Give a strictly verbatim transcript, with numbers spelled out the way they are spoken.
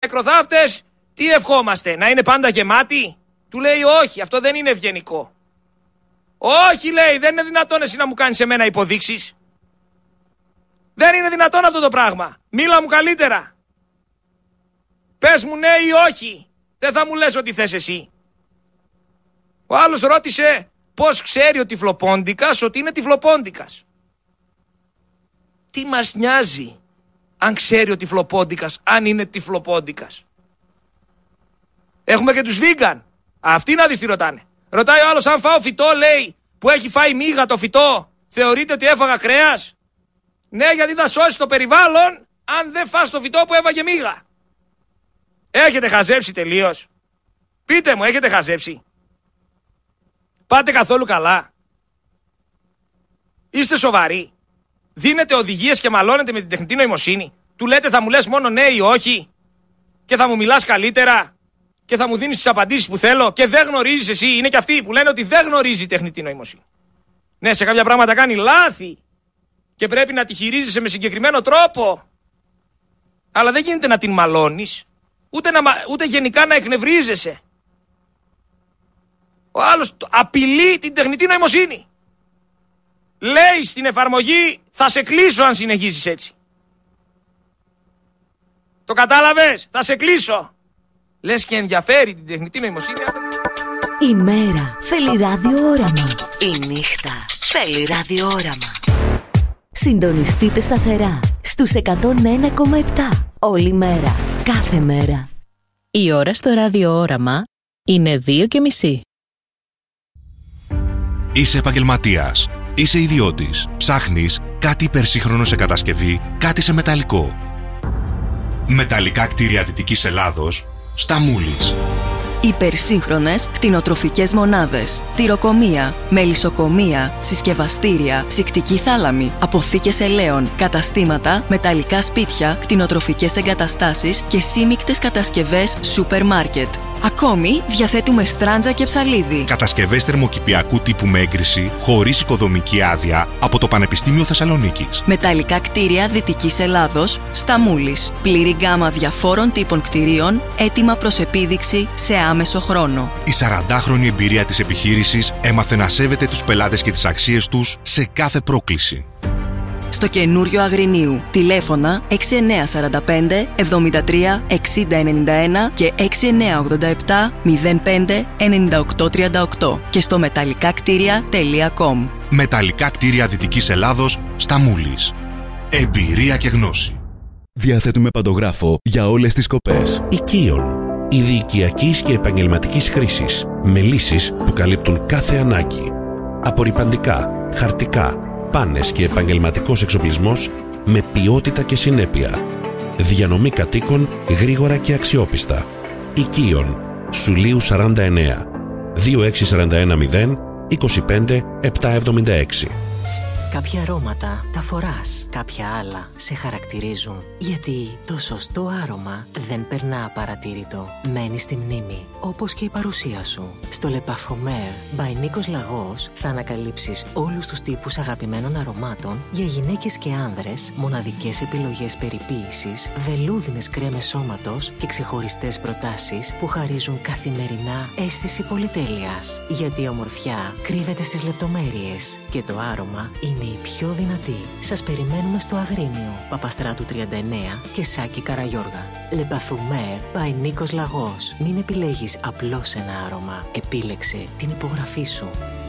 νεκροθάφτες τι ευχόμαστε, να είναι πάντα γεμάτοι? Του λέει όχι, αυτό δεν είναι ευγενικό. Όχι, λέει, δεν είναι δυνατόν εσύ να μου κάνεις εμένα υποδείξεις. Δεν είναι δυνατόν αυτό το πράγμα. Μίλα μου καλύτερα. Πες μου ναι ή όχι. Δεν θα μου λες ότι θες εσύ. Ο άλλος ρώτησε πώς ξέρει ο τυφλοπόντικας ότι είναι τυφλοπόντικας. Τι μας νοιάζει αν ξέρει ο τυφλοπόντικας, αν είναι τυφλοπόντικας? Έχουμε και τους βίγκαν. Αυτοί να δεις τι ρωτάνε. Ρωτάει ο άλλος, αν φάω φυτό, λέει, που έχει φάει μύγα το φυτό, θεωρείτε ότι έφαγα κρέας? Ναι, γιατί θα σώσει το περιβάλλον αν δεν φας το φυτό που έφαγε μύγα. Έχετε χαζέψει τελείως? Πείτε μου, έχετε χαζέψει? Πάτε καθόλου καλά? Είστε σοβαροί? Δίνετε οδηγίες και μαλώνετε με την τεχνητή νοημοσύνη? Του λέτε θα μου λες μόνο ναι ή όχι και θα μου μιλάς καλύτερα και θα μου δίνεις τις απαντήσεις που θέλω και δεν γνωρίζεις εσύ? Είναι και αυτοί που λένε ότι δεν γνωρίζει η τεχνητή νοημοσύνη. Ναι, σε κάποια πράγματα κάνει λάθη και πρέπει να τη χειρίζεσαι με συγκεκριμένο τρόπο. Αλλά δεν γίνεται να την μαλώνεις, ούτε, να, ούτε γενικά να εκνευρίζεσαι. Ο άλλος απειλεί την τεχνητή νοημοσύνη. Λέει στην εφαρμογή θα σε κλείσω αν συνεχίσεις έτσι. Το κατάλαβες? Θα σε κλείσω. Λες και ενδιαφέρει την τεχνητή νοημοσύνη. Η μέρα θέλει ραδιόραμα. Η νύχτα θέλει ραδιόραμα. Συντονιστείτε σταθερά στους εκατόν ένα κόμμα επτά. Όλη μέρα, κάθε μέρα. Η ώρα στο ραδιόραμα είναι δύο και μισή. Είσαι επαγγελματίας, είσαι ιδιώτης, ψάχνεις κάτι υπερσύγχρονο σε κατασκευή, κάτι σε μεταλλικό. Μεταλλικά κτίρια Δυτικής Ελλάδος, στα Μούλης. Υπερσύγχρονες κτηνοτροφικές μονάδες, τυροκομεία, μελισσοκομεία, συσκευαστήρια, ψυκτική θάλαμη, αποθήκες ελαίων, καταστήματα, μεταλλικά σπίτια, κτηνοτροφικές εγκαταστάσεις και σύμικτες κατασκευές σούπερ μάρκετ. Ακόμη διαθέτουμε στράντζα και ψαλίδι. Κατασκευές θερμοκηπιακού τύπου με έγκριση, χωρίς οικοδομική άδεια, από το Πανεπιστήμιο Θεσσαλονίκης. Μεταλλικά κτίρια Δυτικής Ελλάδος, στα Μούλης. Πλήρη γκάμα διαφόρων τύπων κτιρίων, έτοιμα προς επίδειξη σε άμεσο χρόνο. Η σαραντάχρονη εμπειρία της επιχείρησης έμαθε να σέβεται τους πελάτες και τις αξίες τους σε κάθε πρόκληση. Στο καινούριο Αγρινίου. Τηλέφωνα έξι εννιά τέσσερα πέντε εβδομήντα τρία εξήντα ενενήντα ένα και έξι εννιά ογδόντα επτά μηδέν πέντε ενενήντα οκτώ τριάντα οκτώ και στο μεταλλικά κτίρια τελεία κομ. Μεταλλικά κτίρια Δυτικής Ελλάδος, στα Μούλης. Εμπειρία και γνώση. Διαθέτουμε παντογράφο για όλες τις σκοπές. Οικείων. Η οικιακής και επαγγελματικής χρήσης, με λύσεις που καλύπτουν κάθε ανάγκη. Απορρυπαντικά, χαρτικά, πάνες και επαγγελματικός εξοπλισμός με ποιότητα και συνέπεια. Διανομή κατοίκων γρήγορα και αξιόπιστα. Οικείων. Σουλίου σαράντα εννέα. δύο έξι τέσσερα ένα μηδέν είκοσι πέντε επτακόσια εβδομήντα έξι. Κάποια αρώματα τα φοράς, κάποια άλλα σε χαρακτηρίζουν. Γιατί το σωστό άρωμα δεν περνά απαρατήρητο. Μένει στη μνήμη, όπως και η παρουσία σου. Στο Le Parfumeur by Νίκος Λαγός θα ανακαλύψεις όλους τους τύπους αγαπημένων αρωμάτων για γυναίκες και άνδρες, μοναδικές επιλογές περιποίησης, βελούδινες κρέμες σώματος και ξεχωριστές προτάσεις που χαρίζουν καθημερινά αίσθηση πολυτέλειας. Γιατί η ομορφιά κρύβεται στις λεπτομέρειες και το άρωμα είναι η πιο δυνατή. Σας περιμένουμε στο Αγρίνιο, Παπαστράτου τριάντα εννέα και Σάκη Καραγιώργα. Le Parfumeur by Νίκος Λαγός. Μην επιλέγεις απλώς ένα άρωμα. Επίλεξε την υπογραφή σου.